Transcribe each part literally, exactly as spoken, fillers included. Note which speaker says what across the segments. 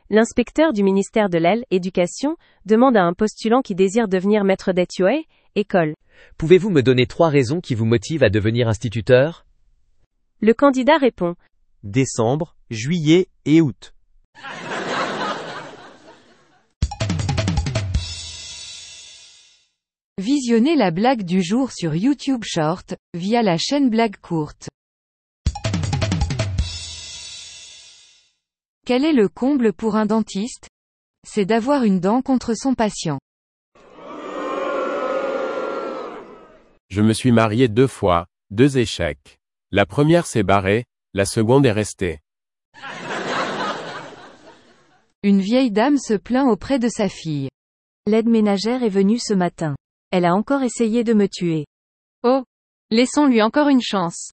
Speaker 1: L'inspecteur du ministère de l'Éducation demande à un postulant qui désire devenir maître d'école, école.
Speaker 2: Pouvez-vous me donner trois raisons qui vous motivent à devenir instituteur?
Speaker 1: Le candidat répond.
Speaker 3: Décembre, juillet et août.
Speaker 4: Visionnez la blague du jour sur YouTube Short, via la chaîne Blague Courte. Quel est le comble pour un dentiste? C'est d'avoir une dent contre son patient.
Speaker 5: Je me suis marié deux fois, deux échecs. La première s'est barrée, la seconde est restée.
Speaker 4: Une vieille dame se plaint auprès de sa fille.
Speaker 6: L'aide ménagère est venue ce matin. Elle a encore essayé de me tuer.
Speaker 1: Oh, laissons-lui encore une chance.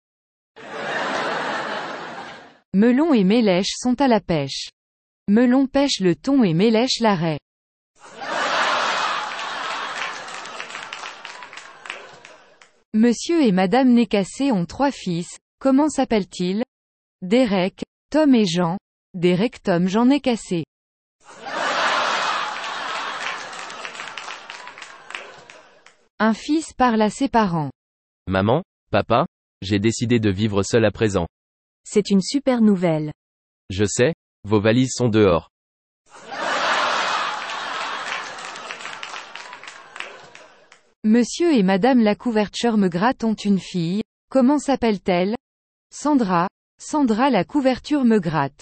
Speaker 4: Melon et Mélèche sont à la pêche. Melon pêche le thon et Mélèche la raie. Monsieur et Madame Nécassé ont trois fils, comment s'appellent-ils? Derek, Tom et Jean. Derek Tom Jean Nécassé. Un fils parle à ses parents.
Speaker 3: Maman, papa, j'ai décidé de vivre seul à présent.
Speaker 6: C'est une super nouvelle.
Speaker 3: Je sais, vos valises sont dehors.
Speaker 4: Monsieur et Madame la couverture me gratte ont une fille, comment s'appelle-t-elle? Sandra, Sandra la couverture me gratte.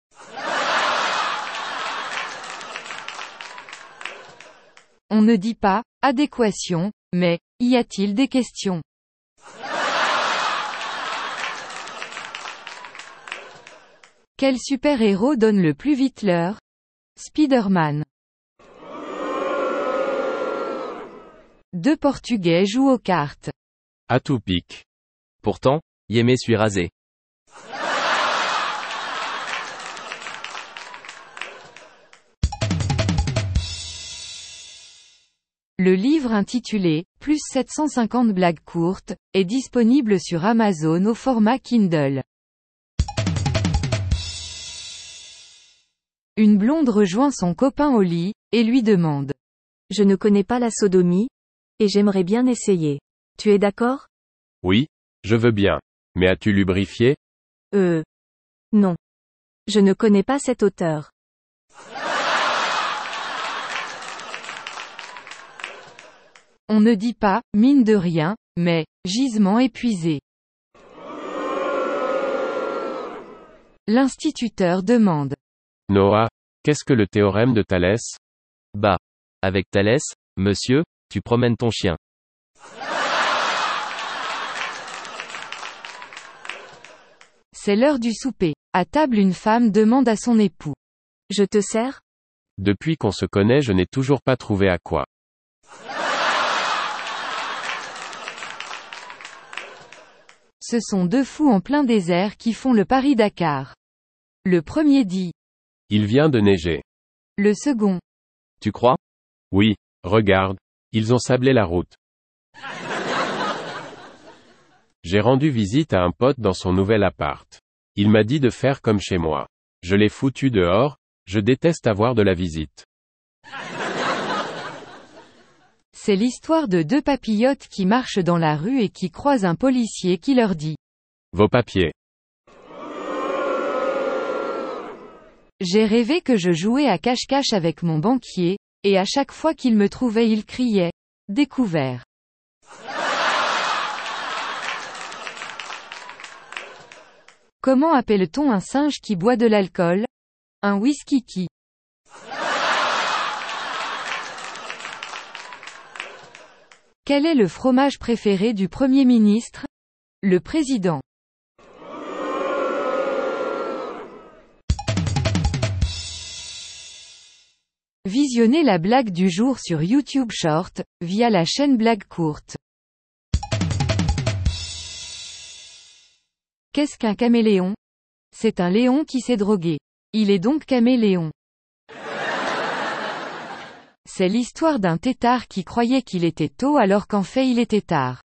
Speaker 4: On ne dit pas, adéquation, mais, y a-t-il des questions? Quel super-héros donne le plus vite l'heure? Spider-Man. Deux Portugais jouent aux cartes.
Speaker 5: À tout pique.
Speaker 3: Pourtant, Yémé suis rasé.
Speaker 4: Le livre intitulé « Plus sept cent cinquante blagues courtes » est disponible sur Amazon au format Kindle. Une blonde rejoint son copain au lit, et lui demande.
Speaker 6: Je ne connais pas la sodomie, et j'aimerais bien essayer. Tu es d'accord?
Speaker 5: Oui, je veux bien. Mais as-tu lubrifié?
Speaker 6: Euh. Non. Je ne connais pas cet auteur.
Speaker 4: On ne dit pas, mine de rien, mais, gisement épuisé. L'instituteur demande.
Speaker 5: Noah, qu'est-ce que le théorème de Thalès?
Speaker 3: Bah. Avec Thalès, monsieur, tu promènes ton chien.
Speaker 4: C'est l'heure du souper. À table une femme demande à son époux.
Speaker 6: Je te sers?
Speaker 5: Depuis qu'on se connaît je n'ai toujours pas trouvé à quoi.
Speaker 4: Ce sont deux fous en plein désert qui font le Paris-Dakar. Le premier dit.
Speaker 5: Il vient de neiger.
Speaker 4: Le second.
Speaker 3: Tu crois?
Speaker 5: Oui, regarde, ils ont sablé la route. J'ai rendu visite à un pote dans son nouvel appart. Il m'a dit de faire comme chez moi. Je l'ai foutu dehors, je déteste avoir de la visite.
Speaker 4: C'est l'histoire de deux papillotes qui marchent dans la rue et qui croisent un policier qui leur dit.
Speaker 5: Vos papiers.
Speaker 4: J'ai rêvé que je jouais à cache-cache avec mon banquier, et à chaque fois qu'il me trouvait il criait. Découvert. Comment appelle-t-on un singe qui boit de l'alcool? Un whisky-qui. Quel est le fromage préféré du Premier ministre? Le président. Visionnez la blague du jour sur YouTube Short, via la chaîne Blague Courte. Qu'est-ce qu'un caméléon? C'est un léon qui s'est drogué. Il est donc caméléon. C'est l'histoire d'un têtard qui croyait qu'il était tôt alors qu'en fait il était tard.